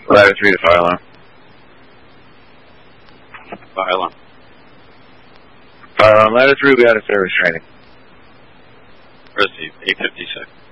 Ladder 3 to fire alarm. Fire alarm. Fire alarm, ladder 3, we out of service training. Receive, 856.